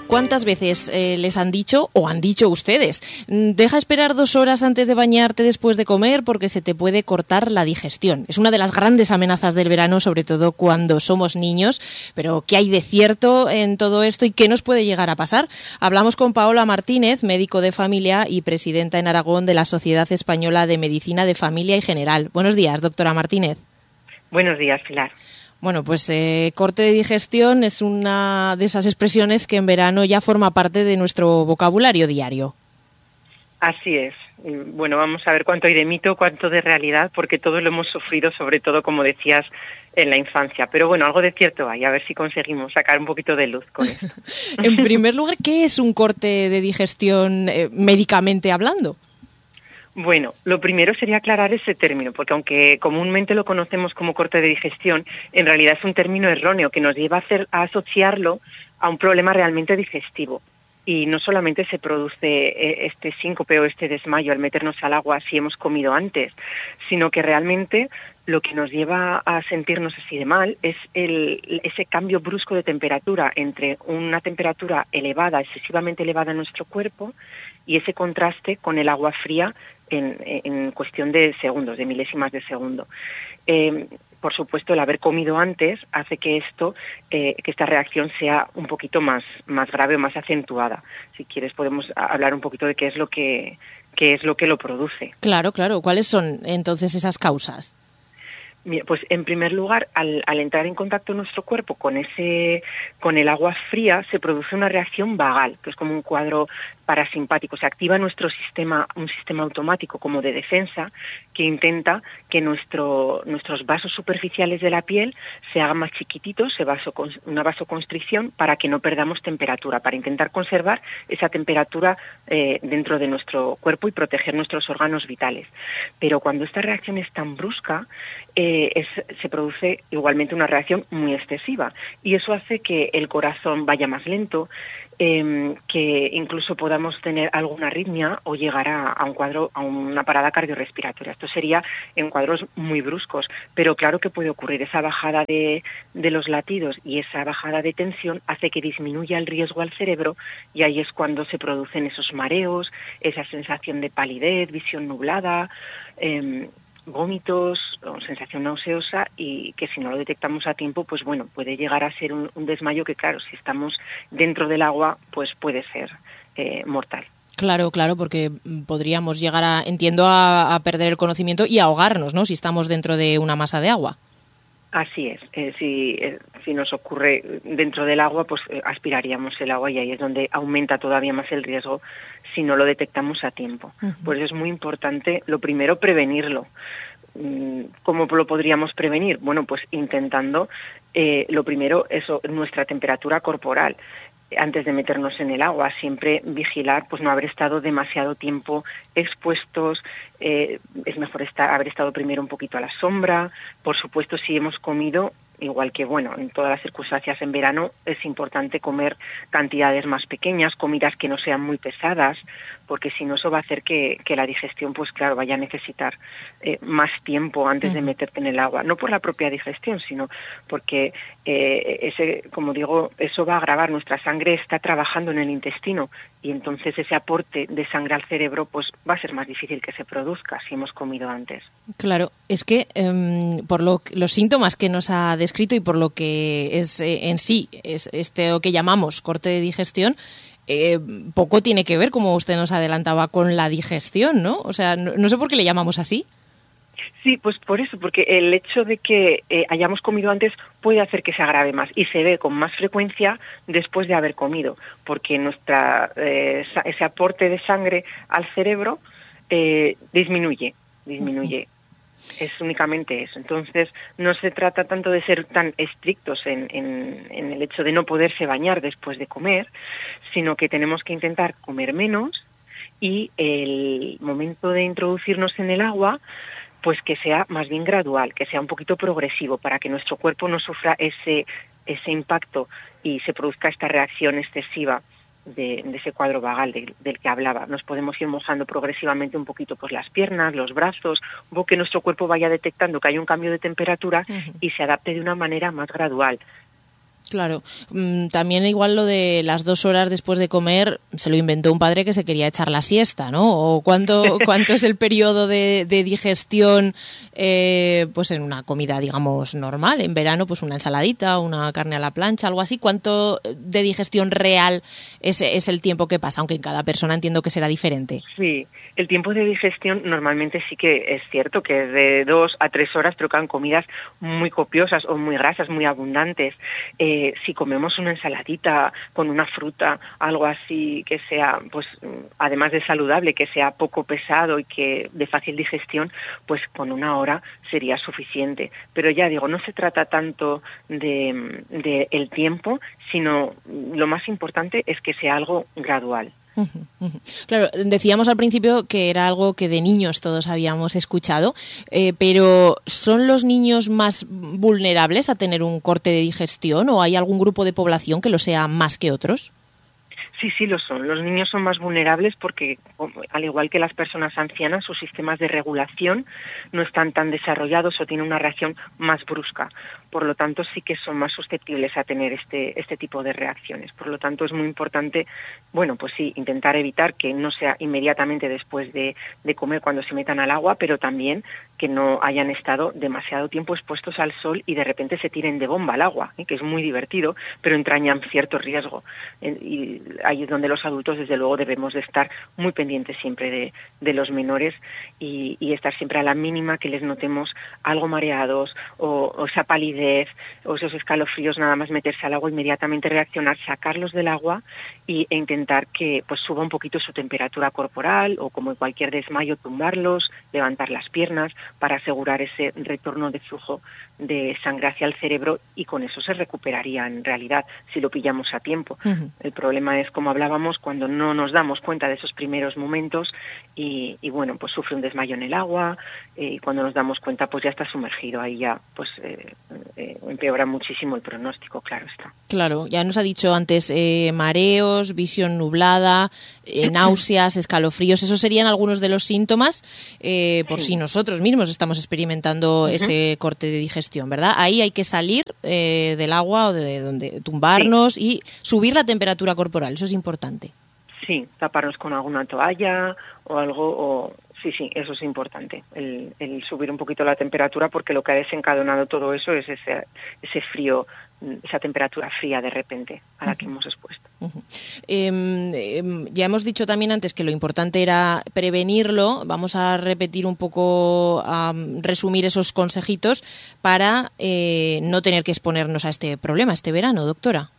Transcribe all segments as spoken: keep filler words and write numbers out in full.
¿Cuántas veces eh, les han dicho o han dicho ustedes? Deja esperar dos horas antes de bañarte después de comer porque se te puede cortar la digestión. Es una de las grandes amenazas del verano, sobre todo cuando somos niños. Pero ¿qué hay de cierto en todo esto y qué nos puede llegar a pasar? Hablamos con Paola Martínez, médico de familia y presidenta en Aragón de la Sociedad Española de Medicina de Familia y General. Buenos días, doctora Martínez. Buenos días, Pilar. Bueno, pues eh, corte de digestión es una de esas expresiones que en verano ya forma parte de nuestro vocabulario diario. Así es. Bueno, vamos a ver cuánto hay de mito, cuánto de realidad, porque todos lo hemos sufrido, sobre todo, como decías, en la infancia. Pero bueno, algo de cierto hay, a ver si conseguimos sacar un poquito de luz con esto. En primer lugar, ¿qué es un corte de digestión eh, médicamente hablando? Bueno, lo primero sería aclarar ese término, porque aunque comúnmente lo conocemos como corte de digestión, en realidad es un término erróneo que nos lleva a, hacer, a asociarlo a un problema realmente digestivo. Y no solamente se produce este síncope o este desmayo al meternos al agua si hemos comido antes, sino que realmente lo que nos lleva a sentirnos así de mal es el, ese cambio brusco de temperatura entre una temperatura elevada, excesivamente elevada en nuestro cuerpo, y ese contraste con el agua fría en, en cuestión de segundos, de milésimas de segundo. Eh, por supuesto, el haber comido antes hace que esto, eh, que esta reacción sea un poquito más, más grave o más acentuada. Si quieres podemos hablar un poquito de qué es lo que, qué es lo que lo produce. Claro, claro. ¿Cuáles son entonces esas causas? Mira, pues en primer lugar, al, al entrar en contacto nuestro cuerpo con ese, con el agua fría, se produce una reacción vagal, que es como un cuadro parasimpático. Se activa nuestro sistema, un sistema automático como de defensa, que intenta que nuestro, nuestros vasos superficiales de la piel se hagan más chiquititos, se vaso, una vasoconstricción, para que no perdamos temperatura, para intentar conservar esa temperatura eh, dentro de nuestro cuerpo y proteger nuestros órganos vitales. Pero cuando esta reacción es tan brusca, eh, es, se produce igualmente una reacción muy excesiva, y eso hace que el corazón vaya más lento, Eh, que incluso podamos tener alguna arritmia o llegar a, a un cuadro, a una parada cardiorrespiratoria. Esto sería en cuadros muy bruscos, pero claro que puede ocurrir. Esa bajada de, de los latidos y esa bajada de tensión hace que disminuya el riesgo al cerebro, y ahí es cuando se producen esos mareos, esa sensación de palidez, visión nublada, eh, vómitos o sensación nauseosa, y que si no lo detectamos a tiempo, pues bueno, puede llegar a ser un, un desmayo que, claro, si estamos dentro del agua, pues puede ser eh, mortal. Claro, claro, porque podríamos llegar a, entiendo, a, a perder el conocimiento y ahogarnos, ¿no?, si estamos dentro de una masa de agua. Así es. Eh, si, eh, si nos ocurre dentro del agua, pues eh, aspiraríamos el agua, y ahí es donde aumenta todavía más el riesgo si no lo detectamos a tiempo. Uh-huh. Por eso es muy importante, lo primero, prevenirlo. ¿Cómo lo podríamos prevenir? Bueno, pues intentando, eh, lo primero, eso, nuestra temperatura corporal. Antes de meternos en el agua, siempre vigilar, pues no haber estado demasiado tiempo expuestos, eh, es mejor estar, haber estado primero un poquito a la sombra. Por supuesto, si hemos comido, igual que, bueno, en todas las circunstancias en verano, es importante comer cantidades más pequeñas, comidas que no sean muy pesadas, porque si no, eso va a hacer que, que la digestión, pues claro, vaya a necesitar eh, más tiempo antes uh-huh. de meterte en el agua. No por la propia digestión, sino porque, eh, ese, como digo, eso va a agravar. Nuestra sangre está trabajando en el intestino, y entonces ese aporte de sangre al cerebro, pues va a ser más difícil que se produzca si hemos comido antes. Claro, es que eh, por lo, los síntomas que nos ha descrito y por lo que es eh, en sí es este lo que llamamos corte de digestión, eh, poco tiene que ver, como usted nos adelantaba, con la digestión, ¿no? O sea, no, no sé por qué le llamamos así. Sí, pues por eso, porque el hecho de que eh, hayamos comido antes puede hacer que se agrave más, y se ve con más frecuencia después de haber comido, porque nuestra eh, ese aporte de sangre al cerebro eh, disminuye, disminuye. Uh-huh. Es únicamente eso. Entonces, no se trata tanto de ser tan estrictos en, en, en el hecho de no poderse bañar después de comer, sino que tenemos que intentar comer menos, y el momento de introducirnos en el agua, pues que sea más bien gradual, que sea un poquito progresivo, para que nuestro cuerpo no sufra ese, ese impacto y se produzca esta reacción excesiva de, de ese cuadro vagal de, del que hablaba. Nos podemos ir mojando progresivamente un poquito pues las piernas, los brazos, o que nuestro cuerpo vaya detectando que hay un cambio de temperatura uh-huh. y se adapte de una manera más gradual. Claro, también igual lo de las dos horas después de comer se lo inventó un padre que se quería echar la siesta, ¿no? ¿O cuánto, cuánto es el periodo de, de digestión eh, pues en una comida, digamos, normal? En verano, pues una ensaladita, una carne a la plancha, algo así. ¿Cuánto de digestión real es, es el tiempo que pasa? Aunque en cada persona entiendo que será diferente. Sí, el tiempo de digestión normalmente sí que es cierto que es de dos a tres horas, pero que han comidas muy copiosas o muy grasas, muy abundantes. Eh, si comemos una ensaladita con una fruta, algo así que sea, pues además de saludable, que sea poco pesado y que de fácil digestión, pues con una hora sería suficiente. Pero ya digo, no se trata tanto de, de el tiempo, sino lo más importante es que sea algo gradual. Claro, decíamos al principio que era algo que de niños todos habíamos escuchado, eh, pero ¿son los niños más vulnerables a tener un corte de digestión o hay algún grupo de población que lo sea más que otros? Sí, sí lo son. Los niños son más vulnerables porque, al igual que las personas ancianas, sus sistemas de regulación no están tan desarrollados o tienen una reacción más brusca. Por lo tanto, sí que son más susceptibles a tener este, este tipo de reacciones. Por lo tanto, es muy importante, bueno, pues sí, intentar evitar que no sea inmediatamente después de, de comer cuando se metan al agua, pero también que no hayan estado demasiado tiempo expuestos al sol y de repente se tiren de bomba al agua, ¿eh? Que es muy divertido, pero entrañan cierto riesgo. Eh, y ahí es donde los adultos, desde luego, debemos de estar muy pendientes siempre de, de los menores y, y estar siempre a la mínima que les notemos algo mareados o, o esa palidez o esos escalofríos, nada más meterse al agua, inmediatamente reaccionar, sacarlos del agua y, e intentar que pues suba un poquito su temperatura corporal o, como en cualquier desmayo, tumbarlos, levantar las piernas para asegurar ese retorno de flujo de sangre hacia el cerebro y con eso se recuperaría en realidad si lo pillamos a tiempo. Uh-huh. El problema es, como hablábamos, cuando no nos damos cuenta de esos primeros momentos y, y bueno, pues sufre un desmayo en el agua eh, y cuando nos damos cuenta pues ya está sumergido, ahí ya pues eh, eh, empeora muchísimo el pronóstico, claro está. Claro, ya nos ha dicho antes eh, mareos, visión nublada, eh, náuseas, escalofríos, esos serían algunos de los síntomas eh, por sí. si nosotros mismos estamos experimentando uh-huh. ese corte de digestión, ¿verdad? Ahí hay que salir eh, del agua o de donde tumbarnos sí. y subir la temperatura corporal, eso es importante. Sí, taparnos con alguna toalla o algo, o sí, sí, eso es importante, el, el subir un poquito la temperatura porque lo que ha desencadenado todo eso es ese, ese frío, esa temperatura fría de repente a la uh-huh. que hemos expuesto. Uh-huh. Eh, eh, ya hemos dicho también antes que lo importante era prevenirlo. Vamos a repetir un poco, a resumir esos consejitos para eh, no tener que exponernos a este problema este verano, doctora.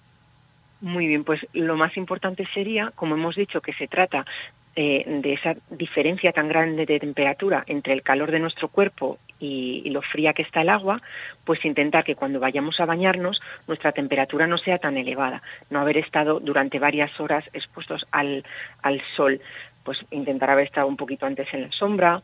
Muy bien, pues lo más importante sería, como hemos dicho, que se trata eh, de esa diferencia tan grande de temperatura entre el calor de nuestro cuerpo y, y lo fría que está el agua, pues intentar que cuando vayamos a bañarnos nuestra temperatura no sea tan elevada, no haber estado durante varias horas expuestos al, al sol, pues intentar haber estado un poquito antes en la sombra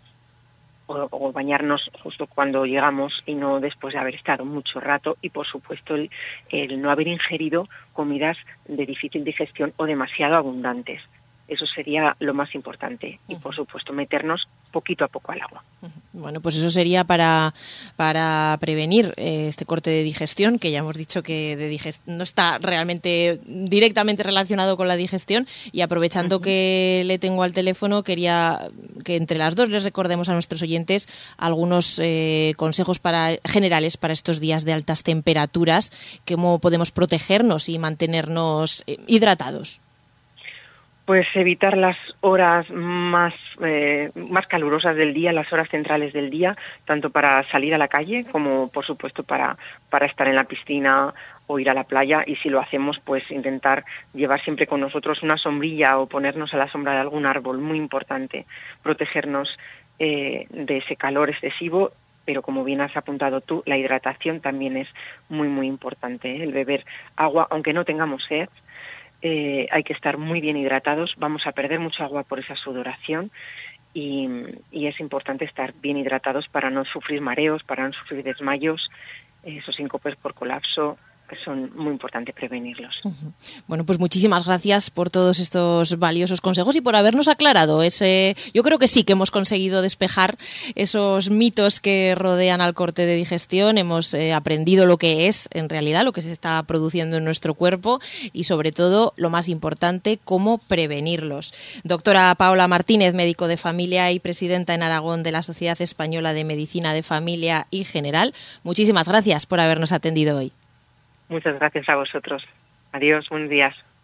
o, o bañarnos justo cuando llegamos y no después de haber estado mucho rato y por supuesto el, el no haber ingerido comidas de difícil digestión o demasiado abundantes. Eso sería lo más importante. Y, por supuesto, meternos poquito a poco al agua. Bueno, pues eso sería para, para prevenir eh, este corte de digestión, que ya hemos dicho que de digest- no está realmente directamente relacionado con la digestión. Y aprovechando uh-huh. que le tengo al teléfono, quería que entre las dos les recordemos a nuestros oyentes algunos eh, consejos para, generales para estos días de altas temperaturas, cómo podemos protegernos y mantenernos eh, hidratados. Pues evitar las horas más, eh, más calurosas del día, las horas centrales del día, tanto para salir a la calle como, por supuesto, para, para estar en la piscina o ir a la playa. Y si lo hacemos, pues intentar llevar siempre con nosotros una sombrilla o ponernos a la sombra de algún árbol, muy importante. Protegernos eh, de ese calor excesivo, pero como bien has apuntado tú, la hidratación también es muy, muy importante, ¿eh? El beber agua, aunque no tengamos sed. Eh, hay que estar muy bien hidratados, vamos a perder mucha agua por esa sudoración y, y es importante estar bien hidratados para no sufrir mareos, para no sufrir desmayos, esos síncopes por colapso que son muy importantes prevenirlos. Uh-huh. Bueno, pues muchísimas gracias por todos estos valiosos consejos y por habernos aclarado ese. Yo creo que sí que hemos conseguido despejar esos mitos que rodean al corte de digestión. Hemos eh, aprendido lo que es en realidad, lo que se está produciendo en nuestro cuerpo y sobre todo, lo más importante, cómo prevenirlos. Doctora Paola Martínez, médico de familia y presidenta en Aragón de la Sociedad Española de Medicina de Familia y General, muchísimas gracias por habernos atendido hoy. Muchas gracias a vosotros. Adiós, buenos días.